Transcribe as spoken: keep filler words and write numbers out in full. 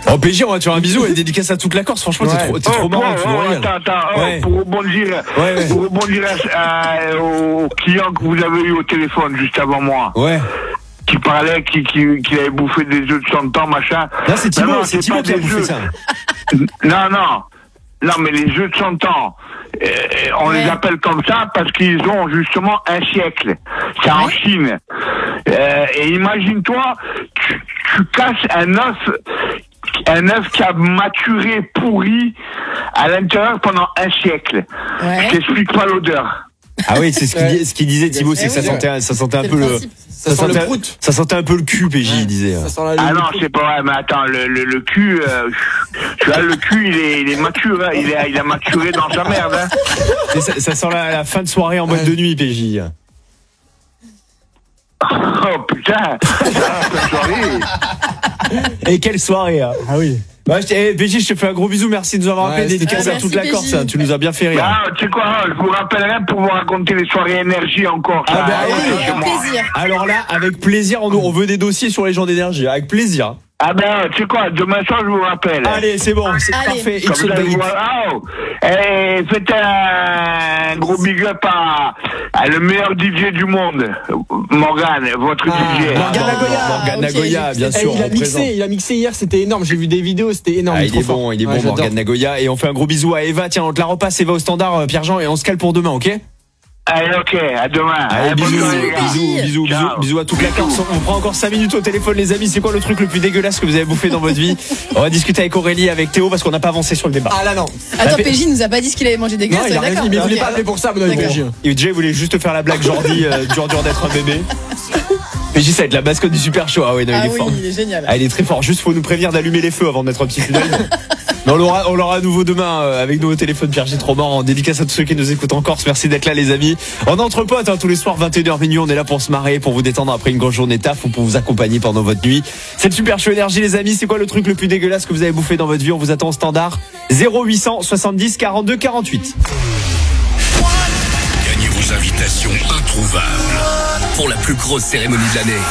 Oh P J, on va te faire un bisou et dédicace à toute la Corse. Franchement, ouais. t'es trop, t'es trop oh, marrant. Oh, tu oh, attends, attends, ouais. oh, pour rebondir, ouais, ouais. pour rebondir à, à, au client que vous avez eu au téléphone juste avant moi. Ouais. Qui parlait, qui, qui, qui avait bouffé des œufs de cent ans, machin. Non, c'est Thibaut, non, non, c'est Thibaut qui a bouffé ça. Non, non. Non, mais les œufs de cent ans, euh, on ouais. les appelle comme ça parce qu'ils ont justement un siècle. C'est ouais. en Chine. Euh, et imagine-toi, tu, tu casses un œuf, un œuf qui a maturé, pourri, à l'intérieur pendant un siècle. Ouais. Je t'explique pas l'odeur. Ah oui, c'est ce qu'il ouais. ce qu'il disait Thibaut, c'est que ça sentait, ça sentait un peu le, ça, ça sentait, le ça sentait un peu le cul, P J, ouais. il disait. Ah non, c'est pas vrai, mais attends, le, le, le cul, euh, tu vois, le cul, il est, il est mature, hein, il, est, il a maturé dans sa merde. Hein. Et ça, ça sent la, la fin de soirée en boîte ouais. de nuit, P J. Oh putain, quelle soirée. Et quelle soirée, hein. Ah oui. Ouais, hey, P J, je te fais un gros bisou, merci de nous avoir ouais, appelé, dédicace à toute la Corse, hein. Tu nous as bien fait rire. Ah, tu sais quoi, je vous rappellerai pour vous raconter les soirées énergie encore. Ah, bah, oui, avec plaisir. Alors là, avec plaisir, on, on veut des dossiers sur les gens d'énergie, avec plaisir. Ah ben, tu sais quoi, demain soir, je vous rappelle. Allez, c'est bon, c'est Allez. parfait. Comme ça, vous... oh. Et faites un gros big up à, à le meilleur D J du monde, Morgan, votre ah, D J. Morgan Nagoya. Morgan Nagoya, bien sûr. Il a mixé, il a mixé hier, c'était énorme. J'ai vu des vidéos, c'était énorme. Ah, il, il est bon, il est ouais, bon, Morgan Nagoya. Et on fait un gros bisou à Eva. Tiens, on te la repasse, Eva au standard, Pierre-Jean, et on se cale pour demain, ok? Allez, ok, à demain. Allez, bisous, bisous, bisous, bisous, bisous à toute la Corse. On prend encore cinq minutes au téléphone, les amis. C'est quoi le truc le plus dégueulasse que vous avez bouffé dans votre vie? On va discuter avec Aurélie, avec Théo, parce qu'on n'a pas avancé sur le débat. Ah là, non. Attends, P J nous a pas dit ce qu'il avait mangé dégueulasse. Non, il a rien dit, mais il voulait pas appeler pour ça, mon ami P J. Et Jay voulait juste faire la blague Jordi, euh, dur dur d'être un bébé. P J, ça va être la mascotte du Super Show. Ah ouais, non, ah il est oui, fort. Il est génial. Ah, il est très fort. Juste, faut nous prévenir d'allumer les feux avant de mettre un petit coup d'œil. On l'aura, on l'aura à nouveau demain euh, avec nos téléphones. Pierre, j'ai trop mort. En dédicace à tous ceux qui nous écoutent en Corse. Merci d'être là, les amis. On est entre potes, hein, tous les soirs, vingt et une heures minuit. On est là pour se marrer, pour vous détendre après une grosse journée taf ou pour vous accompagner pendant votre nuit. C'est le Super Show Énergie, les amis. C'est quoi le truc le plus dégueulasse que vous avez bouffé dans votre vie? On vous attend au standard zéro huit cent soixante-dix quarante-deux quarante-huit. Gagnez vos invitations introuvables pour la plus grosse cérémonie de l'année.